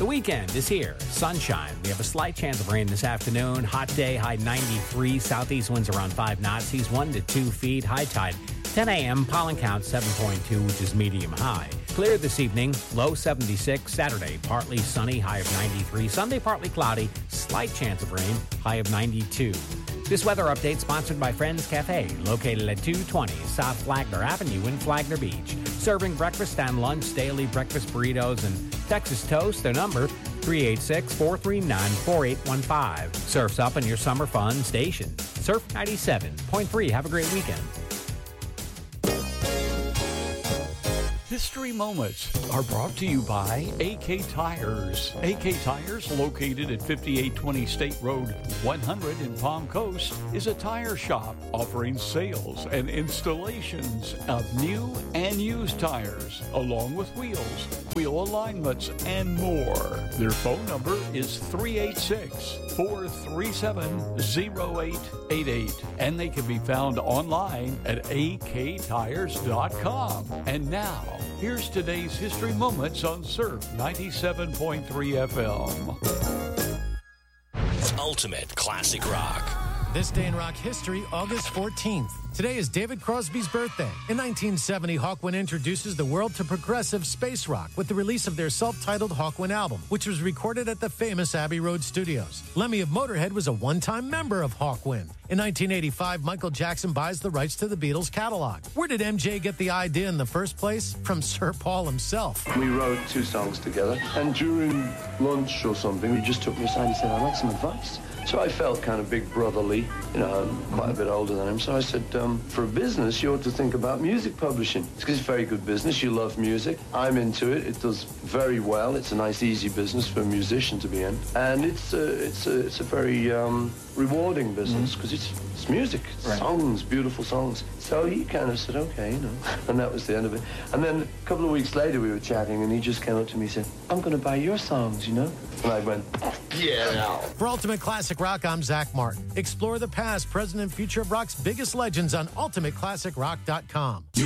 The weekend is here. Sunshine. We have a slight chance of rain this afternoon. Hot day, high 93. Southeast winds around 5 knots. Seas 1 to 2 feet. High tide 10 a.m. Pollen count 7.2, which is medium high. Clear this evening. Low 76. Saturday, partly sunny. High of 93. Sunday, partly cloudy. Slight chance of rain. High of 92. This weather update sponsored by Friends Cafe, located at 220 South Flagler Avenue in Flagler Beach. Serving breakfast and lunch, daily breakfast burritos, and Texas toast. Their number, 386-439-4815. Surf's up in your summer fun station. Surf 97.3. Have a great weekend. History Moments are brought to you by AK Tires. AK Tires, located at 5820 State Road 100 in Palm Coast, is a tire shop offering sales and installations of new and used tires, along with wheels, wheel alignments, and more. Their phone number is 386-437-0888, and they can be found online at aktires.com. And now, here's today's History Moments on Surf 97.3 FM. Ultimate Classic Rock. This day in rock history, August 14th. Today is David Crosby's birthday. In 1970, Hawkwind introduces the world to progressive space rock with the release of their self-titled Hawkwind album, which was recorded at the famous Abbey Road Studios. Lemmy of Motorhead was a one-time member of Hawkwind. In 1985, Michael Jackson buys the rights to the Beatles catalog. Where did MJ get the idea in the first place? From Sir Paul himself. We wrote 2 songs together, and during lunch or something, he just took me aside and said, I'd like some advice. So I felt kind of big brotherly, you know, I'm quite a bit older than him. So I said, for a business, you ought to think about music publishing. It's because it's a very good business. You love music. I'm into it. It does very well. It's a nice, easy business for a musician to be in. And it's a very rewarding business because it's music, it's songs, beautiful songs. So he kind of said, okay, you know, and that was the end of it. And then a couple of weeks later, we were chatting, and he just came up to me and said, I'm going to buy your songs, you know? And I went, yeah. For Ultimate Classic Rock, I'm Zach Martin. Explore the past, present, and future of rock's biggest legends on UltimateClassicRock.com.